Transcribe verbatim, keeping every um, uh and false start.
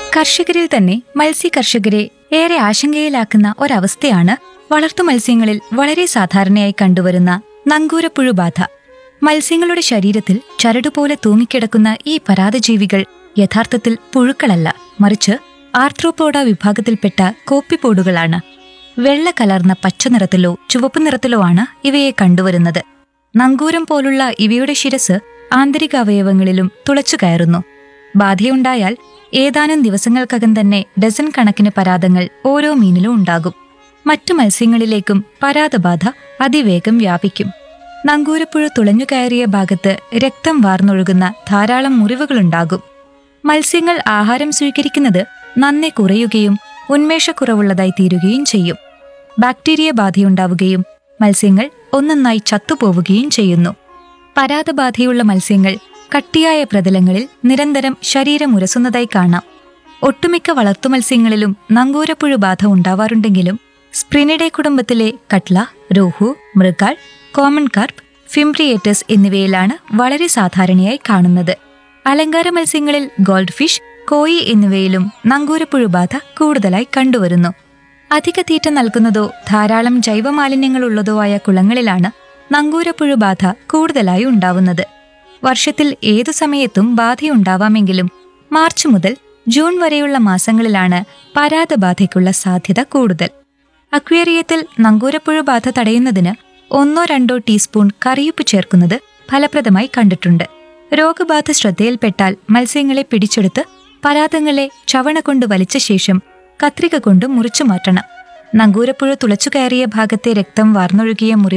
കർഷകരിൽ തന്നെ മത്സ്യ കർഷകരെ ഏറെ ആശങ്കയിലാക്കുന്ന ഒരവസ്ഥയാണ് വളർത്തു മത്സ്യങ്ങളിൽ വളരെ സാധാരണയായി കണ്ടുവരുന്ന നങ്കൂരപ്പുഴു ബാധ. മത്സ്യങ്ങളുടെ ശരീരത്തിൽ ചരടുപോലെ തൂങ്ങിക്കിടക്കുന്ന ഈ പരാദജീവികൾ യഥാർത്ഥത്തിൽ പുഴുക്കളല്ല, മറിച്ച് ആർത്രോപോഡ വിഭാഗത്തിൽപ്പെട്ട കോപ്പിപ്പോഡുകളാണ്. വെള്ള കലർന്ന പച്ചനിറത്തിലോ ചുവപ്പ് നിറത്തിലോ ആണ് ഇവയെ കണ്ടുവരുന്നത്. നങ്കൂരം പോലുള്ള ഇവയുടെ ശിരസ് ആന്തരികാവയവങ്ങളിലും തുളച്ചു കയറുന്നു. ബാധയുണ്ടായാൽ ഏതാനും ദിവസങ്ങൾക്കകം തന്നെ ഡസൻ കണക്കിന് പരാദങ്ങൾ ഓരോ മീനിലും ഉണ്ടാകും. മറ്റു മത്സ്യങ്ങളിലേക്കും പരാദബാധ അതിവേഗം വ്യാപിക്കും. നങ്കൂരപ്പുഴു തുളഞ്ഞുകയറിയ ഭാഗത്ത് രക്തം വാർന്നൊഴുകുന്ന ധാരാളം മുറിവുകളുണ്ടാകും. മത്സ്യങ്ങൾ ആഹാരം സ്വീകരിക്കുന്നത് നന്നെ കുറയുകയും ഉന്മേഷക്കുറവുള്ളതായി തീരുകയും ചെയ്യും. ബാക്ടീരിയ ബാധയുണ്ടാവുകയും മത്സ്യങ്ങൾ ഒന്നൊന്നായി ചത്തുപോവുകയും ചെയ്യുന്നു. പരാദബാധയുള്ള മത്സ്യങ്ങൾ കട്ടിയായ പ്രതലങ്ങളിൽ നിരന്തരം ശരീരം ഉരസുന്നതായി കാണാം. ഒട്ടുമിക്ക വളർത്തുമത്സ്യങ്ങളിലും നങ്കൂരപ്പുഴു ബാധ ഉണ്ടാവാറുണ്ടെങ്കിലും സ്പ്രിനിഡെ കുടുംബത്തിലെ കട്ല, രോഹു, മൃഗാൾ, കോമൺ കാർപ്പ്, ഫിംബ്രിയേറ്റസ് എന്നിവയിലാണ് വളരെ സാധാരണയായി കാണുന്നത്. അലങ്കാര മത്സ്യങ്ങളിൽ ഗോൾഡ് ഫിഷ്, കോയി എന്നിവയിലും നങ്കൂരപ്പുഴു ബാധ കൂടുതലായി കണ്ടുവരുന്നു. അധിക തീറ്റ നൽകുന്നതോ ധാരാളം ജൈവമാലിന്യങ്ങളുള്ളതോ ആയ കുളങ്ങളിലാണ് നങ്കൂരപ്പുഴു ബാധ കൂടുതലായി ഉണ്ടാവുന്നത്. വർഷത്തിൽ ഏതു സമയത്തും ബാധയുണ്ടാവാമെങ്കിലും മാർച്ച് മുതൽ ജൂൺ വരെയുള്ള മാസങ്ങളിലാണ് പരാദബാധയ്ക്കുള്ള സാധ്യത കൂടുതൽ. അക്വേറിയത്തിൽ നങ്കൂരപ്പുഴു ബാധ തടയുന്നതിന് ഒന്നോ രണ്ടോ ടീസ്പൂൺ കറിയുപ്പ് ചേർക്കുന്നത് ഫലപ്രദമായി കണ്ടിട്ടുണ്ട്. രോഗബാധ ശ്രദ്ധയിൽപ്പെട്ടാൽ മത്സ്യങ്ങളെ പിടിച്ചെടുത്ത് പരാദങ്ങളെ ചവണ കൊണ്ട് വലിച്ച ശേഷം കത്രിക കൊണ്ട് മുറിച്ചു മാറ്റണം. നങ്കൂരപ്പുഴു തുളച്ചു കയറിയ ഭാഗത്തെ രക്തം വാർന്നൊഴുകിയ മുറിവ്